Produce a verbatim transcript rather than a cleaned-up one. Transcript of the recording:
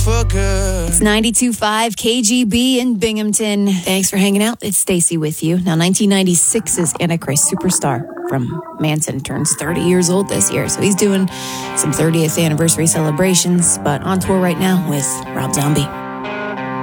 for good. It's ninety-two point five K G B in Binghamton. Thanks for hanging out. It's Stacy with you. Now, nineteen ninety-six's Antichrist Superstar from Manson turns thirty years old this year. So he's doing some thirtieth anniversary celebrations, but on tour right now with Rob Zombie.